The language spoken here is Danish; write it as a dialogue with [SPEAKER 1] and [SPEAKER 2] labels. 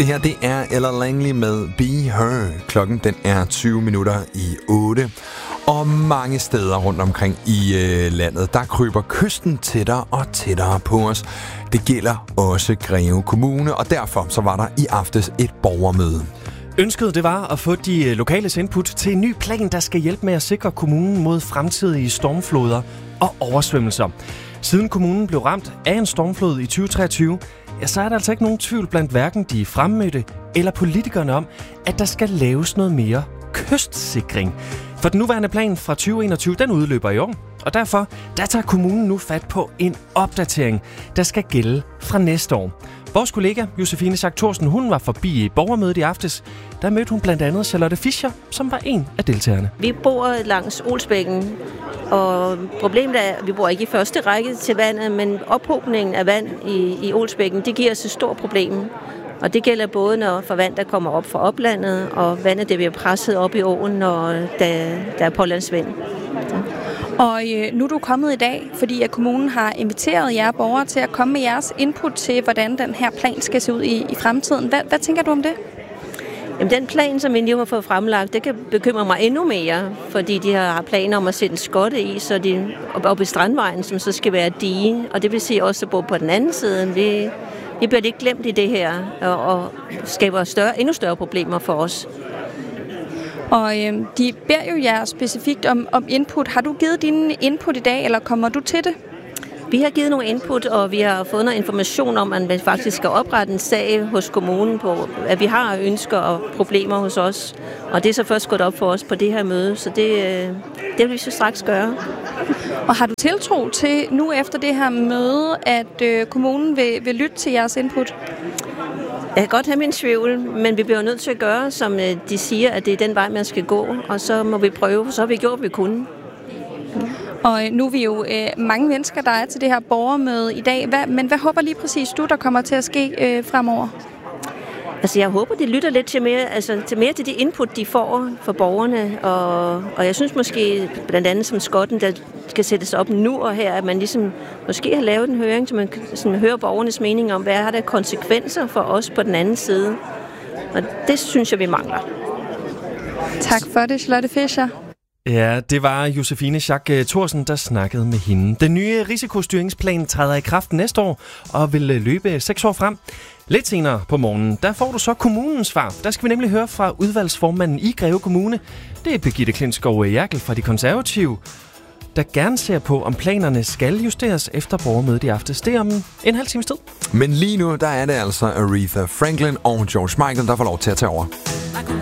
[SPEAKER 1] Det her, det er Ella Langley med Be Her. Klokken, den er 7:20. Og mange steder rundt omkring i landet, der kryber kysten tættere og tættere på os. Det gælder også Greve Kommune, og derfor så var der i aftes et borgermøde.
[SPEAKER 2] Ønsket det var at få de lokales input til en ny plan, der skal hjælpe med at sikre kommunen mod fremtidige stormfloder og oversvømmelser. Siden kommunen blev ramt af en stormflod i 2023, ja, så er der altså ikke nogen tvivl blandt hverken de fremmødte eller politikerne om, at der skal laves noget mere kystsikring. For den nuværende plan fra 2021, den udløber i år, og derfor der tager kommunen nu fat på en opdatering, der skal gælde fra næste år. Vores kollega Josefine Schack Thorsen, hun var forbi i borgermødet i aftes. Der mødte hun blandt andet Charlotte Fischer, som var en af deltagerne.
[SPEAKER 3] Vi bor langs Olsbækken, og problemet er, at vi bor ikke i første række til vandet, men ophobningen af vand i Olsbækken, det giver os et stort problem. Og det gælder både for vand, der kommer op fra oplandet, og vandet, der bliver presset op i åen, når der er pålandsvind.
[SPEAKER 4] Og nu er du kommet i dag, fordi at kommunen har inviteret jer borgere til at komme med jeres input til, hvordan den her plan skal se ud i fremtiden. Hvad tænker du om det?
[SPEAKER 3] Jamen, den plan, som vi lige har fået fremlagt, det kan bekymre mig endnu mere, fordi de har planer om at sætte en skotte i, så de oppe i Strandvejen, som så skal være dige, og det vil sige også at bo på den anden side. Vi bliver ikke glemt i det her, og skaber endnu større problemer for os.
[SPEAKER 4] Og de beder jo jer specifikt om input. Har du givet dine input i dag, eller kommer du til det?
[SPEAKER 3] Vi har givet nogle input, og vi har fået noget information om, at man faktisk skal oprette en sag hos kommunen på, at vi har ønsker og problemer hos os. Og det er så først gået op for os på det her møde, så det vil vi så straks gøre.
[SPEAKER 4] Og har du tiltro til nu efter det her møde, at kommunen vil lytte til jeres input?
[SPEAKER 3] Jeg kan godt have min tvivl, men vi bliver nødt til at gøre, som de siger, at det er den vej, man skal gå. Og så må vi prøve, så har vi gjort, hvad vi kunne.
[SPEAKER 4] Og nu er vi jo mange mennesker, der er til det her borgermøde i dag. Men hvad håber lige præcis du, der kommer til at ske fremover?
[SPEAKER 3] Altså, jeg håber, de lytter lidt til mere til de input, de får for borgerne. Og jeg synes måske, blandt andet som skotten, der skal sættes op nu og her, at man ligesom måske har lavet en høring, så man sådan hører borgernes mening om, hvad har der konsekvenser for os på den anden side. Og det synes jeg, vi mangler.
[SPEAKER 4] Tak for det, Charlotte Fischer.
[SPEAKER 2] Ja, det var Josefine Schack Thorsen, der snakkede med hende. Den nye risikostyringsplan træder i kraft næste år og vil løbe 6 år frem. Lidt senere på morgenen, der får du så kommunens svar. Der skal vi nemlig høre fra udvalgsformanden i Greve Kommune. Det er Birgitte Klintskov Jerkel fra De Konservative, der gerne ser på, om planerne skal justeres efter borgermødet i aftes. Det er om en halv times tid.
[SPEAKER 1] Men lige nu, der er det altså Aretha Franklin og George Michael, der får lov til at tage over.